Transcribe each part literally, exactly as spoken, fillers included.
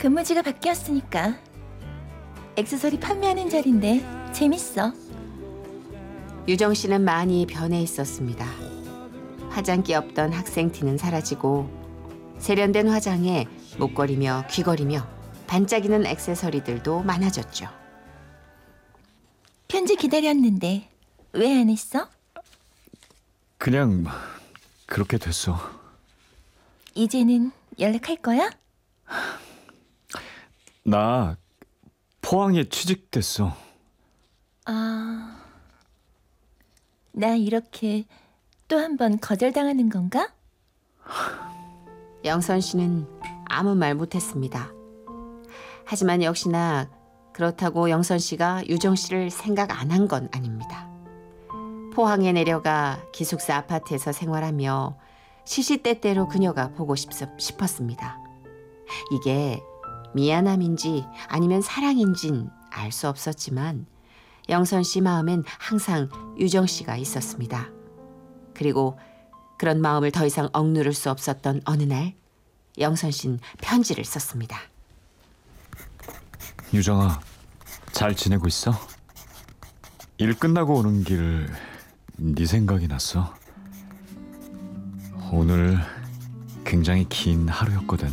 근무지가 바뀌었으니까. 액세서리 판매하는 자리인데 재밌어. 유정 씨는 많이 변해 있었습니다. 화장기 없던 학생 티는 사라지고 세련된 화장에 목걸이며 귀걸이며 반짝이는 액세서리들도 많아졌죠. 편지 기다렸는데 왜 안 했어? 그냥 그렇게 됐어. 이제는 연락할 거야? 나 포항에 취직됐어. 아... 나 이렇게 또 한 번 거절당하는 건가? 영선 씨는 아무 말 못했습니다. 하지만 역시나 그렇다고 영선 씨가 유정 씨를 생각 안 한 건 아닙니다. 포항에 내려가 기숙사 아파트에서 생활하며 시시때때로 그녀가 보고 싶, 싶었습니다. 이게 미안함인지 아니면 사랑인진 알 수 없었지만 영선 씨 마음엔 항상 유정 씨가 있었습니다. 그리고 그런 마음을 더 이상 억누를 수 없었던 어느 날 영선 씨는 편지를 썼습니다. 유정아, 잘 지내고 있어? 일 끝나고 오는 길 네 생각이 났어. 오늘 굉장히 긴 하루였거든.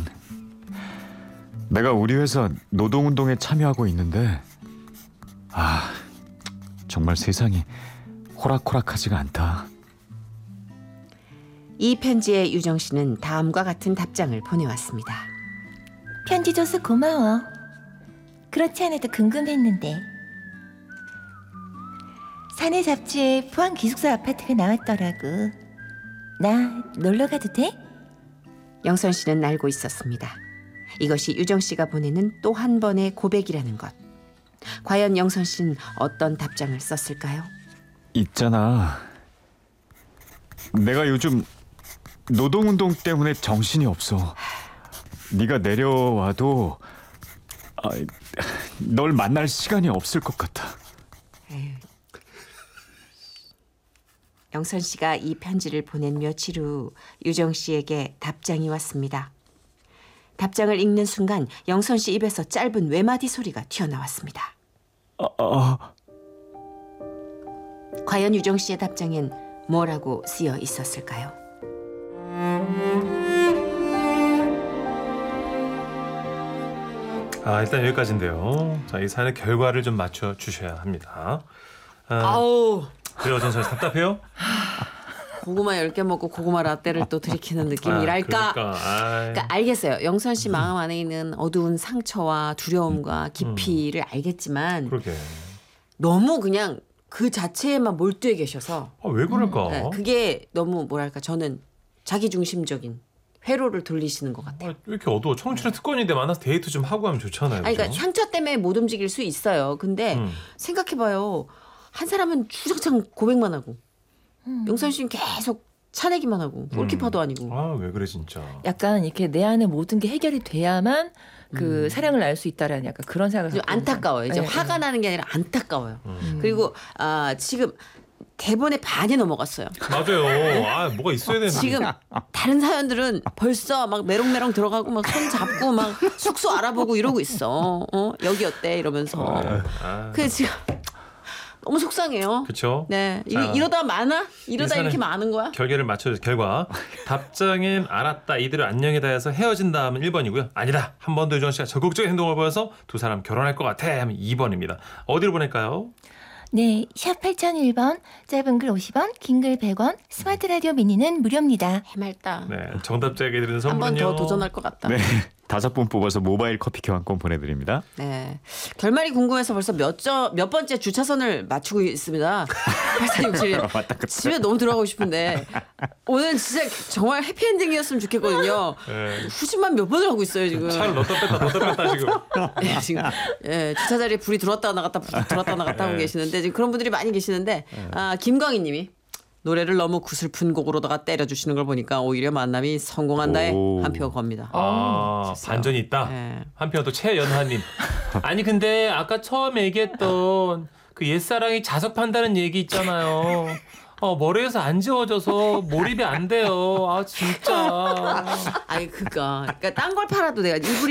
내가 우리 회사 노동운동에 참여하고 있는데 아, 정말 세상이 호락호락하지가 않다. 이 편지에 유정 씨는 다음과 같은 답장을 보내왔습니다. 편지 줘서 고마워. 그렇지 않아도 궁금했는데. 사내 잡지에 포항 기숙사 아파트가 나왔더라고. 나 놀러 가도 돼? 영선 씨는 알고 있었습니다. 이것이 유정 씨가 보내는 또 한 번의 고백이라는 것. 과연 영선 씨는 어떤 답장을 썼을까요? 있잖아. 내가 요즘 노동운동 때문에 정신이 없어. 네가 내려와도 아, 널 만날 시간이 없을 것 같아. 에휴. 영선 씨가 이 편지를 보낸 며칠 후 유정 씨에게 답장이 왔습니다. 답장을 읽는 순간 영선 씨 입에서 짧은 외마디 소리가 튀어나왔습니다. 아, 아. 과연 유정 씨의 답장엔 뭐라고 쓰여 있었을까요? 아, 일단 여기까지인데요. 자, 이 사연의 결과를 좀 맞춰 주셔야 합니다. 아, 아우, 그래요, 전선 답답해요? 고구마 열 개 먹고 고구마 라떼를 또 들이키는 느낌이랄까. 아, 그러니까, 아이. 그러니까 알겠어요. 영선 씨 마음 안에 있는 어두운 상처와 두려움과 깊이를 알겠지만 그러게. 너무 그냥 그 자체에만 몰두해 계셔서 아, 왜 그럴까? 네, 그게 너무 뭐랄까 저는 자기중심적인 회로를 돌리시는 것 같아요. 아, 왜 이렇게 어두워? 청춘의 특권인데 만나서 데이트 좀 하고 하면 좋잖아요. 아니, 그러니까 그죠? 상처 때문에 못 움직일 수 있어요. 근데 음. 생각해봐요. 한 사람은 주장창 고백만 하고 음. 영선 씨는 계속 차내기만 하고 골키퍼도 아니고. 아, 왜 그래 진짜. 약간 이렇게 내 안에 모든 게 해결이 돼야만 그 음. 사랑을 알 수 있다라는 약간 그런 생각을 좀 갖고 안타까워요. 이제 네, 화가 네. 나는 게 아니라 안타까워요. 음. 그리고 아, 지금 대본의 반이 넘어갔어요. 맞아요. 아, 뭐가 있어야 되는데. 지금 다른 사연들은 벌써 막 메롱메롱 들어가고 막 손 잡고 막 숙소 알아보고 이러고 있어. 어? 여기 어때? 이러면서. 아, 그래 지금 너무 속상해요. 그렇죠. 네, 이, 자, 이러다 많아? 이러다 이 이렇게 사연의 많은 거야? 결계를 맞춰 결과 답장엔 알았다 이대로 안녕이다 해서 헤어진 다음은 일 번이고요. 아니다. 한 번 더 유정 씨가 적극적인 행동을 보여서 두 사람 결혼할 것 같아 하면 이 번입니다. 어디로 보낼까요? 네, 샵 팔공공일 번, 짧은 글 오십 원, 긴 글 백 원, 스마트 라디오 미니는 무료입니다. 해맑다. 네, 정답자에게 드리는 한 번 선물은요. 더 도전할 것 같다. 네, 다섯 분 뽑아서 모바일 커피 교환권 보내드립니다. 네. 결말이 궁금해서 벌써 몇, 저, 몇 번째 주차선을 맞추고 있습니다. 팔사육칠 맞다, 그때. 집에 너무 들어가고 싶은데 오늘 진짜 정말 해피엔딩이었으면 좋겠거든요. 네, 후진만 몇 번을 하고 있어요 지금. 차를 넣었다 뺐다 넣었다 뺐다 지금. 예, 지금 예, 주차 자리에 불이 들어왔다 나갔다 불이 들어왔다 나갔다 하고 네. 계시는데 지금 그런 분들이 많이 계시는데 아, 김광희님이 노래를 너무 구슬픈 곡으로다가 때려주시는 걸 보니까 오히려 만남이 성공한다에 오. 한 표 겁니다. 아, 반전이 있다. 네. 한편 또 최연하님. 아니 근데 아까 처음에 얘기했던 그 옛사랑이 자석 판다는 얘기 있잖아요. 어, 머리에서 안 지워져서 몰입이 안 돼요. 아 진짜. 아니 그니까 그러니까 딴 걸 팔아도 내가 이불이